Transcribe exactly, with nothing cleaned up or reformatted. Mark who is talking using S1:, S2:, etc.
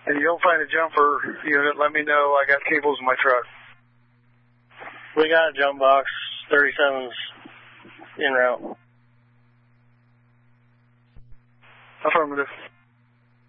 S1: and you don't find a jumper unit, let me know. I got cables in my truck.
S2: We got a jump box, thirty-sevens en route.
S1: Affirmative.